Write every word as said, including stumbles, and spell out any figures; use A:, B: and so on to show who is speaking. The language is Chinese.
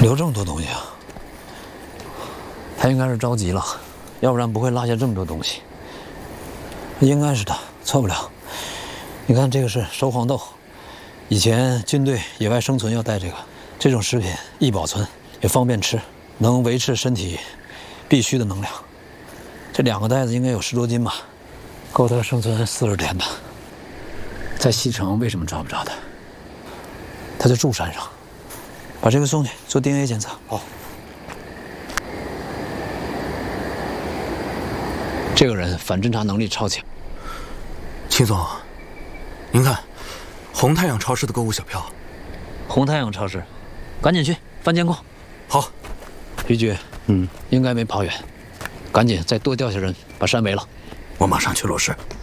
A: 留这么多东西啊？他应该是着急了，要不然不会落下这么多东西。应该是他，错不了。你看，这个是熟黄豆，以前军队野外生存要带这个。这种食品易保存，也方便吃，能维持身体必须的能量。这两个袋子应该有十多斤吧，够他生存四十天的。在西城为什么抓不着他？他就住山上。把这个送去做 D N A 检测。好。这个人反侦查能力超强。
B: 秦总，您看，红太阳超市的购物小票。
A: 红太阳超市，赶紧去翻监控。
B: 好。
A: 于局，嗯，应该没跑远，赶紧再多调些人把山围了。
B: 我马上去落实。